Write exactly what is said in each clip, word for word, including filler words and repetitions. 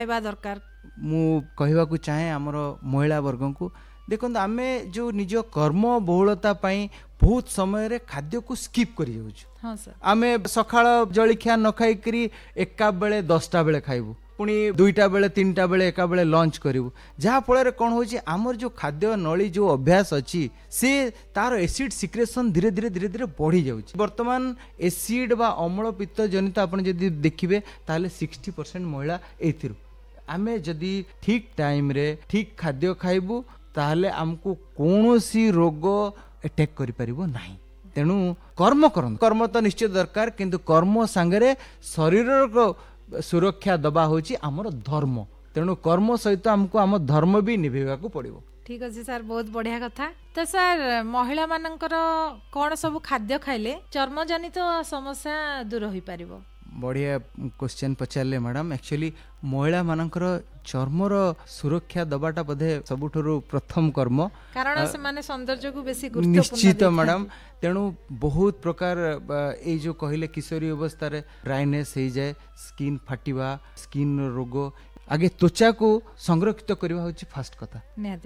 दरकार मु कहवाकू चाहे आमर महिला वर्ग को देखो आम जो निज कर्म बहुलता बहुत समय रे खाद्य को स्किप कर हाँ सर आम सकाळ जलिखिया न खाई एका बेले दसटा बेले खाइबू पुणी दुईटा बेले तीन टा बेले एका बेले लंच करूँ जहाँफल कौन हो आमर जो खाद्य नली जो अभ्यास अच्छी से तार एसिड सिक्रेशन धीरे धीरे धीरे धीरे बढ़ी जाऊँ बर्तमान एसिड बा अम्ल पित्त जनित आप देखिए ताहले सिक्सटी परसेंट महिला एथिरु आमे जदि ठीक टाइम रे ठीक खाद्य खाइबू ताहले आमको कौनसी रोग अटैक करि परिबो नाही तेणु कर्म करन कर्म तो निश्चित दरकार किंतु कर्म सांगरे शरीर को सुरक्षा दबा होची आमर धर्म तेणु कर्म सहित हमको आम धर्म भी निभेगा को पड़िबो। ठीक अच्छे सर बहुत बढ़िया कथा। तो सर महिला मानकर कौन सब खाद्य खाइले चर्म जनित समस्या दूर हो पारिबो? बढ़िया क्वेश्चन पचारे मैडम एक्चुअली महिला मानकर चर्मर सुरक्षा दबाटा बोधे सबुठु प्रथम कर्म कारण से माने सौंदर्य को बेसी निश्चित मैडम तेणु बहुत प्रकार ए जो कहले किशोरी अवस्था रे ड्राइनेस हो जाए स्किन फाटिबा स्किन रोग आगे त्वचा को संरक्षित करवा होची फास्ट कथा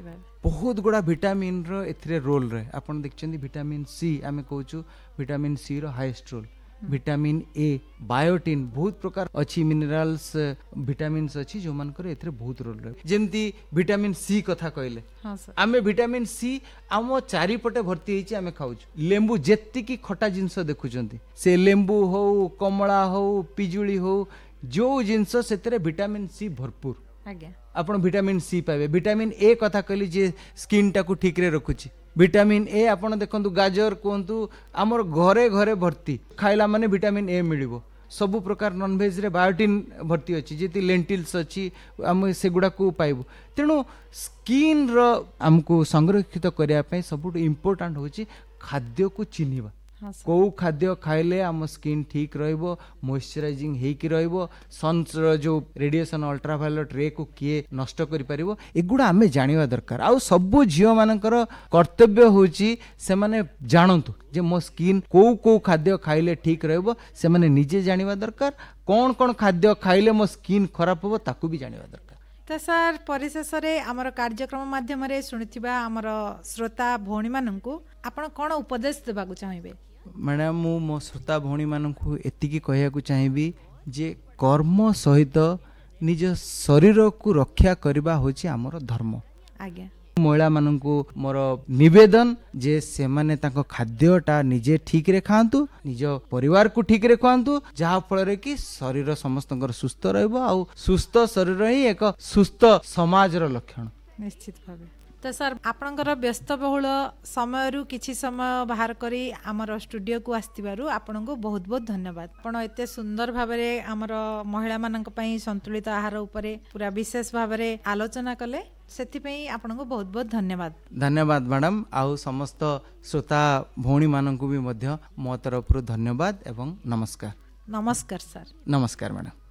बहुत गुड़ा विटामिन रो एथिरे रोल रे आपण देखचंदी विटामिन सी आमे कहूछु vitamin C row highest role vitamin A biotin बहुत प्रकार अच्छी मिनरल्स विटामिन्स अच्छी जो मानकर एथिरे बहुत रोल रहे जेमती विटामिन सी कथा कहले हाँ आमे विटामिन सी आम चारिपटे भर्ती होइछि आमे खाउछु लेंबू जेतिकी खटा जिंस देखुचंती से लेंबू हो कमला हो पिजुली हो जो जिंस सेतरे विटामिन सी भरपूर आज्ञा आपण विटामिन सी पाइबे विटामिन ए कथा कहली जे स्किन टाकू ठीक रे रखुछि विटामिन ए आपण देखंतु गाजर कहतु आमर घरे घरे भर्ती खाइला माने विटामिन ए मिलिबो सबु प्रकार नॉन वेज रे बायोटिन भर्ती अछि जेति लेंटिल्स अछि हम सेगुडा को पाइबो तेणु स्किन रो हमको संरक्षित करिया पय सबुट इम्पोर्टेंट होछि खाद्य को चिन्हिबा हाँ कौ खाद्य खाइले आम स्किन ठीक रहिबो मॉइस्चराइजिंग हेकी रहिबो सन्स जो रेडिएशन अल्ट्रावायोलेट रे को किए नष्ट करि परिबो एगुडा आमे जानिबा दरकार आ सबु झियो मानकर कर्तव्य होची से माने जानंतु जे मो स्किन कौ कौ खाद्य खाइले ठीक रहिबो से माने निजे जानिबा दरकार कोन कोन खाद्य खाइले मो स्किन खराब होबो ताकू भी जानिबा दरकार। तो सर परिशेष रे आमर कार्यक्रम माध्यम रे सुनिथिबा आमर श्रोता भौणी माननकु आपण कोन उपदेश देबाकू चाहिबे? मैडम मु मो श्रोता भौणी माननकु एतिकी कहयाकू चाहिबी जे कर्म सहित निज शरीर को रक्षा करबा होची आमर धर्म। आज्ञा महिला माननकु मोर निवेदन जे से माने ताको खाद्यटा निजे ठीक रे खांतु निज परिवार को ठीक रे खांतु जहा फल रे कि शरीर समस्तकर सुस्थ रहबो आ सुस्थ शरीर ही एक सुस्थ समाज रो लक्षण। निश्चित भाबे तो सर आपणकर व्यस्तबहुल समय किछि समय बाहर करी आमर स्टूडियो को आस्तिबारु आपनको बहुत बहुत धन्यवाद। आपण एते सुंदर भाबरे आमर महिला मानक पई संतुलित आहार उपरे पूरा विशेष भाबरे आलोचना कले सेथिपई आपनको बहुत बहुत धन्यवाद। धन्यवाद मैडम आउ समस्त श्रोता भौणी माननको भी मध्य मो तरफ धन्यवाद एवं नमस्कार। नमस्कार सर। नमस्कार मैडम।